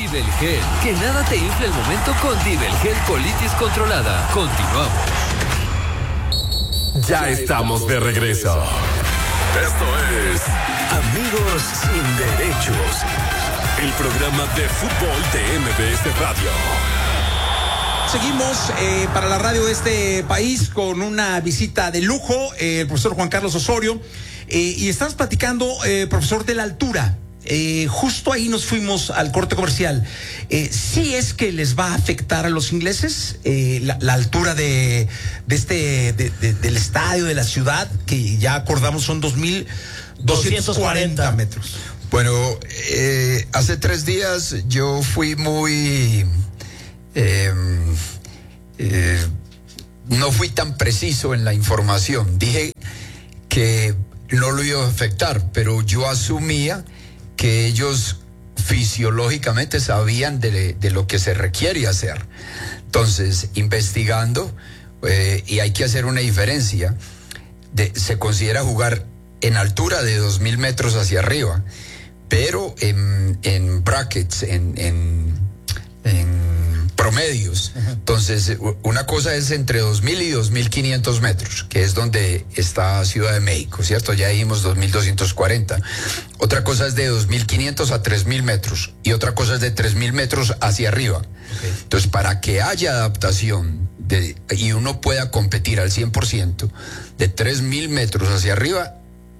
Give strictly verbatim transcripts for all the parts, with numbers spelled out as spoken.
Dibelgel, que nada te infle el momento con Dibelgel Colitis Controlada. Continuamos. Ya estamos de regreso. Esto es Amigos sin Derechos, el programa de fútbol de M B S Radio. Seguimos eh, para la radio de este país con una visita de lujo, eh, el profesor Juan Carlos Osorio, eh, y estamos platicando, eh, profesor, de la altura. Eh, justo ahí nos fuimos al corte comercial. Eh, ¿Sí es que les va a afectar a los ingleses eh, la, la altura de, de este de, de, del estadio, de la ciudad, que ya acordamos son dos mil doscientos cuarenta metros? Bueno, eh, hace tres días yo fui muy... Eh, eh, no fui tan preciso en la información. Dije que no lo iba a afectar, pero yo asumía que ellos fisiológicamente sabían de, de lo que se requiere hacer. Entonces, investigando, eh, y hay que hacer una diferencia, de, se considera jugar en altura de dos mil metros hacia arriba, pero en, en brackets, en, en, en promedios. Uh-huh. Entonces, una cosa es entre dos mil y dos mil quinientos metros, que es donde está Ciudad de México, ¿cierto? Ya dijimos dos mil doscientos cuarenta. Otra cosa es de dos mil quinientos a tres mil metros, y otra cosa es de tres mil metros hacia arriba. Okay. Entonces, para que haya adaptación de, y uno pueda competir al cien por ciento de tres mil metros hacia arriba,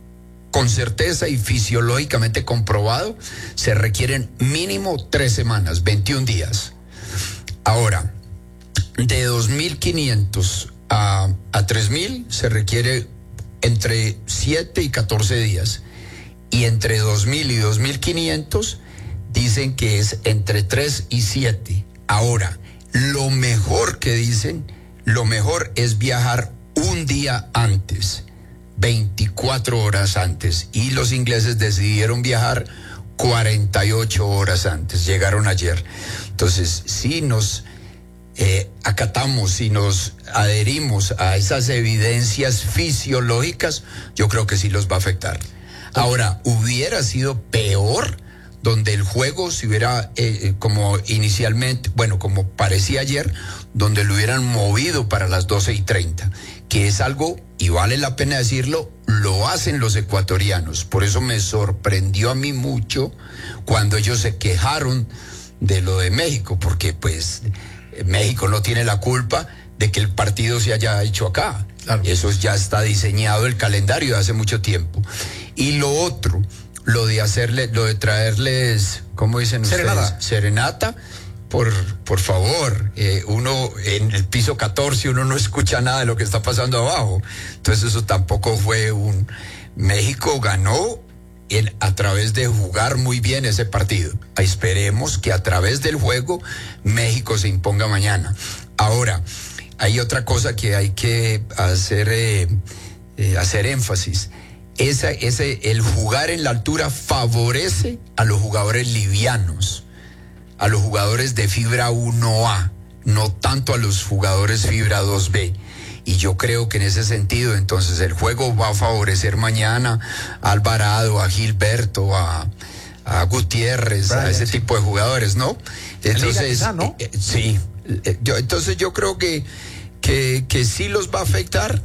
con certeza y fisiológicamente comprobado, se requieren mínimo tres semanas, veintiún días. Ahora, de dos mil quinientos a, a tres mil se requiere entre siete y catorce días. Y entre dos mil y dos mil quinientos dicen que es entre tres y siete. Ahora, lo mejor que dicen, lo mejor es viajar un día antes, veinticuatro horas antes. Y los ingleses decidieron viajar cuarenta y ocho horas antes, llegaron ayer. Entonces, si nos eh, acatamos, si nos adherimos a esas evidencias fisiológicas, yo creo que sí los va a afectar. Ahora, hubiera sido peor donde el juego se hubiera, eh, como inicialmente, bueno, como parecía ayer, donde lo hubieran movido para las doce y treinta, que es algo, y vale la pena decirlo, lo hacen los ecuatorianos. Por eso me sorprendió a mí mucho cuando ellos se quejaron de lo de México, porque pues México no tiene la culpa de que el partido se haya hecho acá. Claro. Eso ya está diseñado el calendario de hace mucho tiempo. Y lo otro, lo de hacerle, lo de traerles, ¿cómo dicen Serenata. ustedes? Serenata. Por, por favor, eh, uno en el piso catorce, uno no escucha nada de lo que está pasando abajo. Entonces eso tampoco fue un... México ganó en, a través de jugar muy bien ese partido. Esperemos que a través del juego México se imponga mañana. Ahora, hay otra cosa que hay que hacer, eh, eh, hacer énfasis. Esa, ese, el jugar en la altura favorece a los jugadores livianos, a los jugadores de fibra uno A, no tanto a los jugadores fibra dos B. Y yo creo que en ese sentido, entonces, el juego va a favorecer mañana a Alvarado, a Gilberto, a, a Gutiérrez, Brian, a ese sí. tipo de jugadores, ¿no? Entonces, quizá, ¿no? Eh, eh, sí. Eh, yo, entonces yo creo que, que, que sí los va a afectar.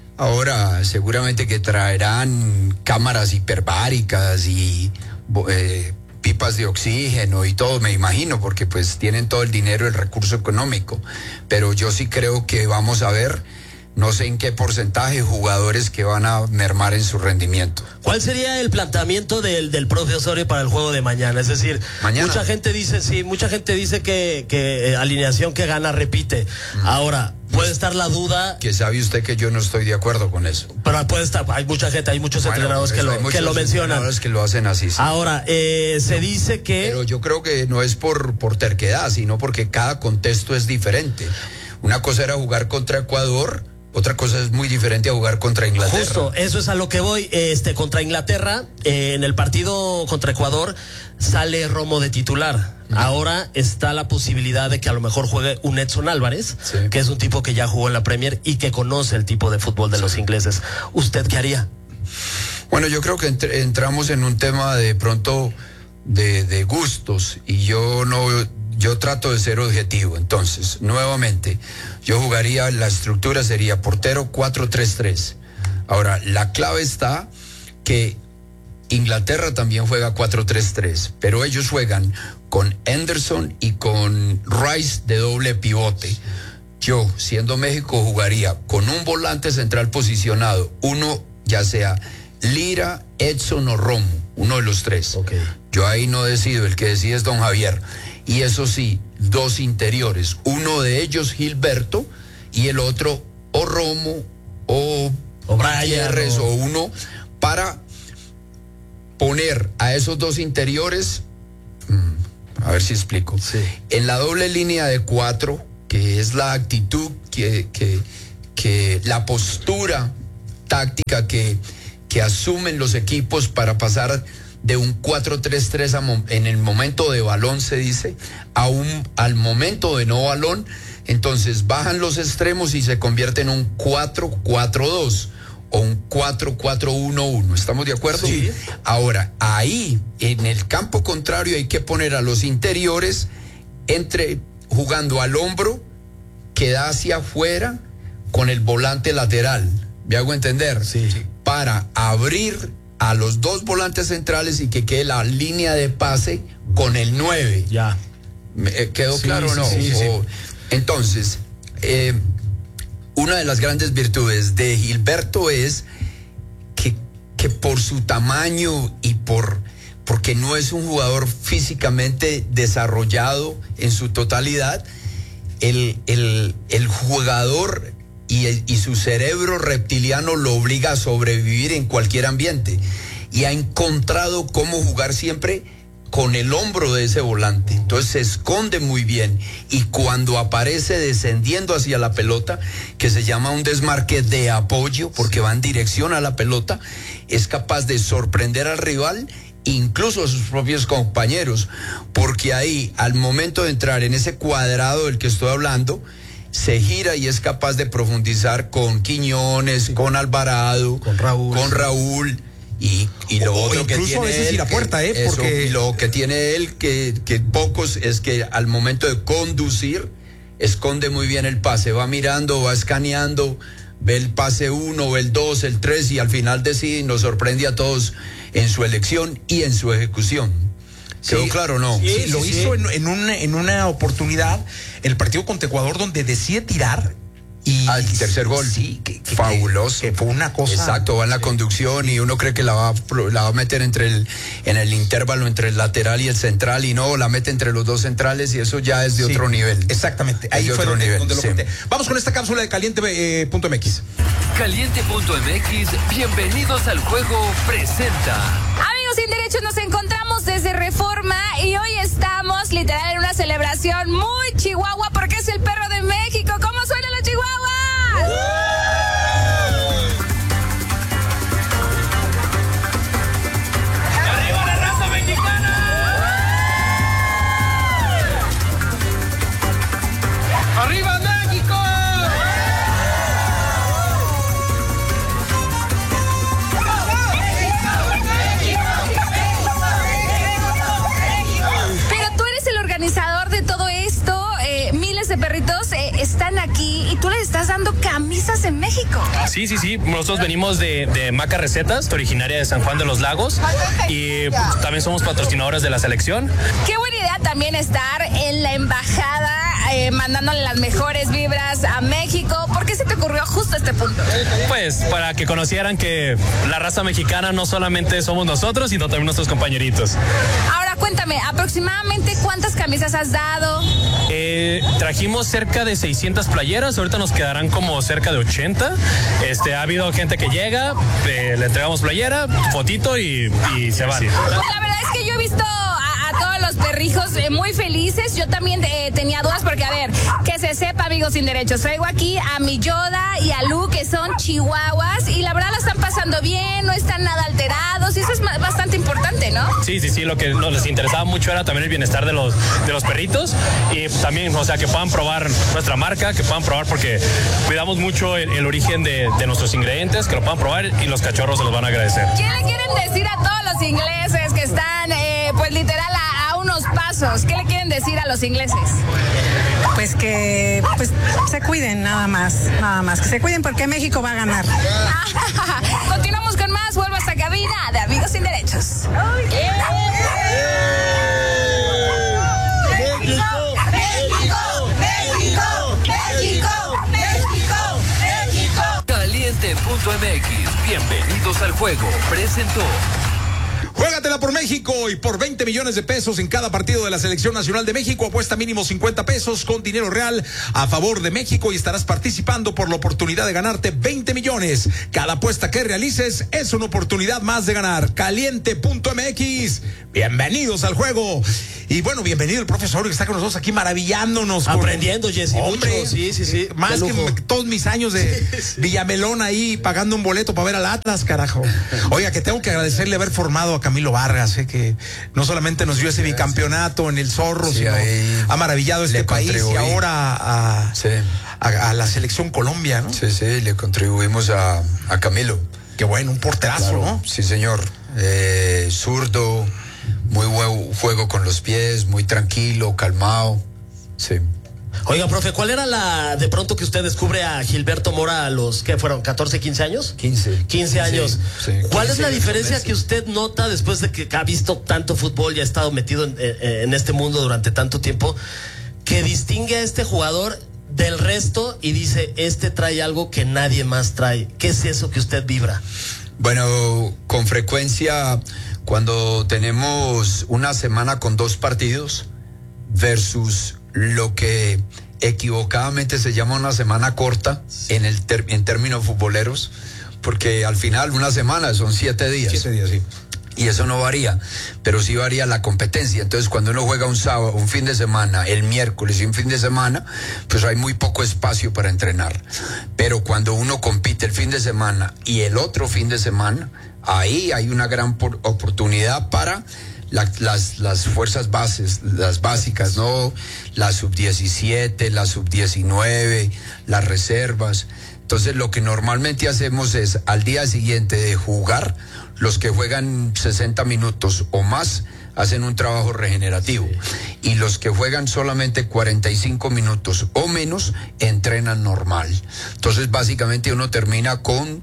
Ahora, seguramente que traerán cámaras hiperbáricas y... Eh, pipas de oxígeno y todo, me imagino, porque pues tienen todo el dinero, el recurso económico, pero yo sí creo que vamos a ver, no sé en qué porcentaje, jugadores que van a mermar en su rendimiento. ¿Cuál sería el planteamiento del, del profe Osorio para el juego de mañana? Es decir, mañana. mucha gente dice, sí, mucha gente dice que, que eh, alineación que gana repite. Mm. Ahora, puede estar la duda. Que sabe usted que yo no estoy de acuerdo con eso. Pero puede estar, hay mucha gente, hay muchos bueno, entrenadores que lo, que lo mencionan. Entrenadores que lo hacen así. Sí. Ahora, eh, se dice que. Pero yo creo que no es por, por terquedad, sino porque cada contexto es diferente. Una cosa era jugar contra Ecuador. Otra cosa es muy diferente a jugar contra Inglaterra. Justo, eso es a lo que voy. Este, contra Inglaterra, eh, en el partido contra Ecuador, sale Romo de titular. Uh-huh. Ahora está la posibilidad de que a lo mejor juegue un Edson Álvarez, sí. que es un tipo que ya jugó en la Premier y que conoce el tipo de fútbol de sí. los ingleses. ¿Usted qué haría? Bueno, yo creo que ent- entramos en un tema de pronto de, de gustos y yo no, yo trato de ser objetivo. Entonces, nuevamente, yo jugaría, la estructura sería portero cuatro tres tres. Ahora, la clave está que Inglaterra también juega cuatro tres tres, pero ellos juegan con Henderson y con Rice de doble pivote. Yo, siendo México, jugaría con un volante central posicionado, uno ya sea Lira, Edson o Romo, uno de los tres. Okay. Yo ahí no decido, el que decide es don Javier. Y eso sí, dos interiores, uno de ellos Gilberto y el otro o Romo o, o Brian Gutiérrez o... o uno para poner a esos dos interiores, a ver si explico, sí. En la doble línea de cuatro, que es la actitud, que, que, que la postura táctica que, que asumen los equipos para pasar de un cuatro tres tres en el momento de balón, se dice, a un, al momento de no balón. Entonces bajan los extremos y se convierte en un cuatro cuatro dos o un cuatro cuatro uno uno. ¿Estamos de acuerdo? Sí. Ahora, ahí, en el campo contrario, hay que poner a los interiores entre jugando al hombro, que da hacia afuera con el volante lateral. ¿Me hago entender? Sí. Para abrir a los dos volantes centrales y que quede la línea de pase con el nueve. Ya. ¿Quedó sí, claro o no? Sí, sí, sí. O, entonces, eh, una de las grandes virtudes de Gilberto es que, que por su tamaño y por porque no es un jugador físicamente desarrollado en su totalidad, el, el, el jugador y, el, y su cerebro reptiliano lo obliga a sobrevivir en cualquier ambiente y ha encontrado cómo jugar siempre con el hombro de ese volante. Entonces se esconde muy bien y cuando aparece descendiendo hacia la pelota, que se llama un desmarque de apoyo porque va en dirección a la pelota, es capaz de sorprender al rival, incluso a sus propios compañeros, porque ahí al momento de entrar en ese cuadrado del que estoy hablando, se gira y es capaz de profundizar con Quiñones, sí. con Alvarado, con Raúl, con Raúl. Y, y lo o otro que tiene a veces él, ir a puerta, que, ¿eh? eso, Porque... y lo que tiene él, que, que pocos, es que al momento de conducir, esconde muy bien el pase, va mirando, va escaneando, ve el pase uno, ve el dos, el tres, y al final decide y nos sorprende a todos en su elección y en su ejecución. ¿Quedó sí, claro o no? Sí, sí lo sí, hizo sí. En, en, una, en una oportunidad, el partido contra Ecuador, donde decide tirar. Y al tercer gol, sí, que, que, fabuloso, que, que fue una cosa. Exacto, va en la sí. conducción y uno cree que la va, la va a meter entre el, en el intervalo entre el lateral y el central, y no, la mete entre los dos centrales, y eso ya es de sí, otro nivel. Exactamente, ahí fue otro donde, nivel, donde lo sí. conté. Vamos con esta cápsula de caliente punto m x. Caliente punto m x, bienvenidos al juego, presenta. Amigos sin derechos, nos encontramos desde Reforma y hoy estamos literal en una celebración muy chihuahua porque es el perro de México. ¿Cómo suenan los chihuahuas? ¡Arriba la raza mexicana! ¡Arriba México! Pero tú eres el organizador de todo esto. Eh, miles de perritos eh, están aquí y tú les estás dando camisas en México. Sí, sí, sí. Nosotros venimos de, de Maca Recetas, originaria de San Juan de los Lagos, y pues, también somos patrocinadores de la selección. Qué buena idea también estar en la embajada eh, mandándole las mejores vibras a México. ¿Por qué se te ocurrió justo este punto? Pues para que conocieran que la raza mexicana no solamente somos nosotros, sino también nuestros compañeritos. Ahora cuéntame, aproximadamente cuántas camisas has dado. Eh, trajimos cerca de seiscientas playeras, ahorita nos quedarán como cerca de ochenta. Este, ha habido gente que llega, eh, le entregamos playera, fotito y, y se van. Pues la verdad es que yo he visto a, a todos los perrijos eh, muy felices. Yo también eh, tenía dudas porque, a ver, que se sepa, amigos sin derechos, traigo aquí a mi Yoda y a Lu, que son chihuahuas, y la verdad la están pasando bien, no están nada alterados, y eso es bastante importante, ¿no? Sí, sí, sí, lo que nos les interesaba mucho era también el bienestar de los, de los perritos, y también, o sea, que puedan probar nuestra marca, que puedan probar, porque cuidamos mucho el, el origen de, de nuestros ingredientes, que lo puedan probar y los cachorros se los van a agradecer. ¿Qué le quieren decir a todos los ingleses que están, eh, pues literal, pesos. ¿Qué le quieren decir a los ingleses? Pues que pues se cuiden nada más, nada más. Que se cuiden porque México va a ganar. Continuamos con más. Vuelvo a esta cabina de Amigos Sin Derechos. Caliente punto M X, bienvenidos al juego, presentó. Juégatela por México y por veinte millones de pesos en cada partido de la Selección Nacional de México. Apuesta mínimo cincuenta pesos con dinero real a favor de México y estarás participando por la oportunidad de ganarte veinte millones. Cada apuesta que realices es una oportunidad más de ganar. Caliente punto M X, bienvenidos al juego. Y bueno, bienvenido el profesor que está con nosotros aquí maravillándonos. Aprendiendo, Jesse, hombre, mucho. Sí, sí, sí. Más que todos mis años de sí, sí. Villamelón ahí pagando un boleto para ver al Atlas, carajo. Oiga, que tengo que agradecerle haber formado a Camilo Vargas, eh, que no solamente nos dio ese bicampeonato en el Zorro, sí, sino ha maravillado este país y ahora a, sí. a, a la selección Colombia, ¿no? Sí, sí, le contribuimos a, a Camilo. Qué bueno, un porterazo, claro, ¿no? Sí, señor. Eh, zurdo, muy buen juego con los pies, muy tranquilo, calmado. Sí. Oiga, profe, ¿cuál era la de pronto que usted descubre a Gilberto Mora a los, ¿qué fueron? ¿catorce, quince años? quince. quince años. Sí, sí, ¿Cuál quince, es la diferencia meses. que usted nota después de que ha visto tanto fútbol y ha estado metido en, en este mundo durante tanto tiempo, que distingue a este jugador del resto y dice, este trae algo que nadie más trae? ¿Qué es eso que usted vibra? Bueno, con frecuencia, cuando tenemos una semana con dos partidos versus lo que equivocadamente se llama una semana corta en el ter- en términos futboleros, porque al final una semana son siete días. Siete días, sí. Y eso no varía, pero sí varía la competencia. Entonces, cuando uno juega un sábado, un fin de semana, el miércoles y un fin de semana, pues hay muy poco espacio para entrenar. Pero cuando uno compite el fin de semana y el otro fin de semana, ahí hay una gran por- oportunidad para La, las, las fuerzas bases, las básicas, ¿no? La sub diecisiete, la sub diecinueve, las reservas. Entonces, lo que normalmente hacemos es, al día siguiente de jugar, los que juegan sesenta minutos o más, hacen un trabajo regenerativo. Y los que juegan solamente cuarenta y cinco minutos o menos, entrenan normal. Entonces, básicamente, uno termina con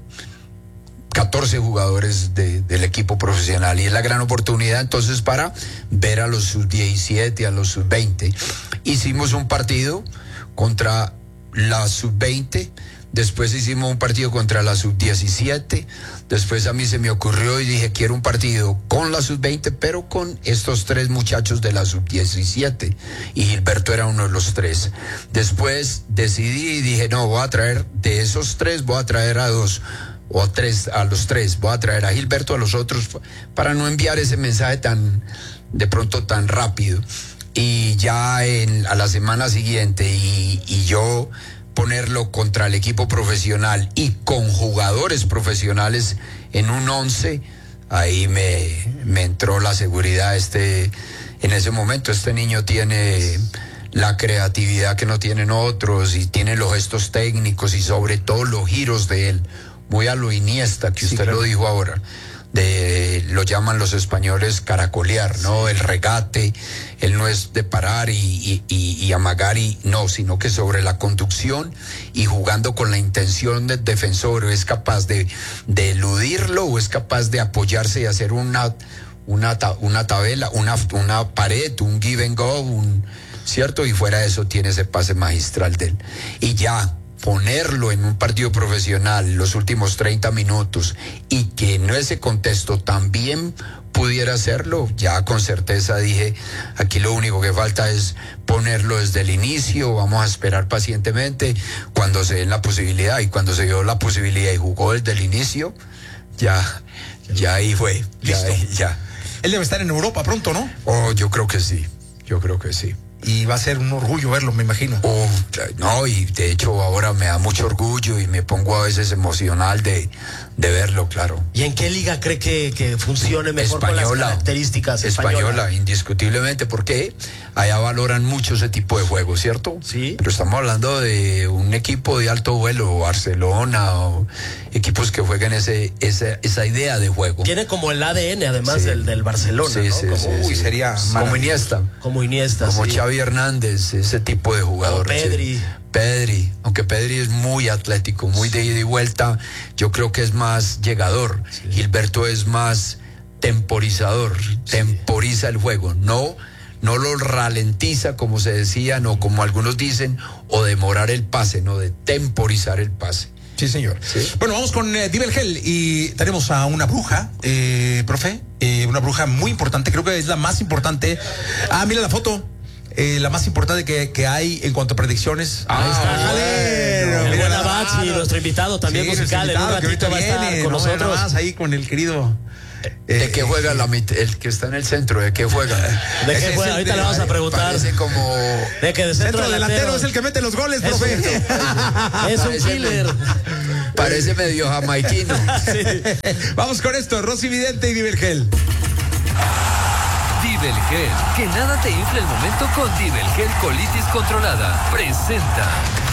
catorce jugadores de, del equipo profesional y es la gran oportunidad entonces para ver a los sub diecisiete, a los sub veinte. Hicimos un partido contra la sub veinte, después hicimos un partido contra la sub diecisiete, después a mí se me ocurrió y dije, quiero un partido con la sub veinte, pero con estos tres muchachos de la sub diecisiete, y Gilberto era uno de los tres. Después decidí y dije, no, voy a traer de esos tres, voy a traer a dos o a tres, a los tres, voy a traer a Gilberto, a los otros, para no enviar ese mensaje tan, de pronto tan rápido. Y ya en, a la semana siguiente, y, y yo ponerlo contra el equipo profesional y con jugadores profesionales en un once, ahí me, me entró la seguridad. Este, en ese momento, este niño tiene la creatividad que no tienen otros, y tiene los gestos técnicos y sobre todo los giros de él, muy a lo Iniesta, que usted sí, claro. Lo dijo ahora, de, lo llaman los españoles caracolear, ¿no? El regate, él no es de parar y, y, y, y amagar y no, sino que sobre la conducción y jugando con la intención del defensor, es capaz de, de eludirlo o es capaz de apoyarse y hacer una, una, una tabela, una, una pared, un give and go, un, ¿cierto? Y fuera de eso tiene ese pase magistral de él. Y ya ponerlo en un partido profesional los últimos treinta minutos y que en ese contexto también pudiera hacerlo, ya con certeza dije, aquí lo único que falta es ponerlo desde el inicio, vamos a esperar pacientemente cuando se den la posibilidad, y cuando se dio la posibilidad y jugó desde el inicio, ya, ya ahí fue, ya, ya. Él debe estar en Europa pronto, ¿no? Oh, yo creo que sí, yo creo que sí. y va a ser un orgullo verlo, me imagino. Oh, no, y de hecho ahora me da mucho orgullo y me pongo a veces emocional de, de verlo, claro. ¿Y en qué liga cree que, que funcione mejor Española, con las características? Española, Española, indiscutiblemente, porque allá valoran mucho ese tipo de juego, ¿cierto? Sí. Pero estamos hablando de un equipo de alto vuelo, Barcelona, o equipos que juegan ese, esa, esa idea de juego. Tiene como el A D N, además, Sí. del, del Barcelona, Sí, ¿no? sí, como, sí, Uy, sí. sería Como Iniesta. como Iniesta, Como sí. Xavi Hernández, ese tipo de jugador. Como Pedri. Sí. Pedri, aunque Pedri es muy atlético, muy de ida y vuelta, yo creo que es más llegador. Sí. Gilberto es más temporizador, sí. Temporiza el juego, no, no lo ralentiza como se decía, no como algunos dicen, o demorar el pase, no, de temporizar el pase. Sí, señor. ¿Sí? Bueno, vamos con eh, Dibelgel y tenemos a una bruja, eh, profe, eh, una bruja muy importante, creo que es la más importante. Ah, mira la foto. Eh, la más importante que, que hay en cuanto a predicciones. Ahí está. Bueno, el buen Abachi, nuestro invitado también sí, musical, en un ratito va a estar viene, con no, nosotros. Más ahí con el querido. ¿De eh, qué juega eh, la mit el que está en el centro? ¿De qué juega? ¿De qué juega? Ahorita de, le vamos a preguntar. Parece como... De que de centro, centro delantero, delantero es el que mete los goles, es profe. Un, es un Parece killer. Parece medio jamaiquino. Sí. Vamos con esto, Rosy Vidente y Dibelgel. Dibelgel, que nada te infle el momento con Dibelgel Colitis Controlada. Presenta.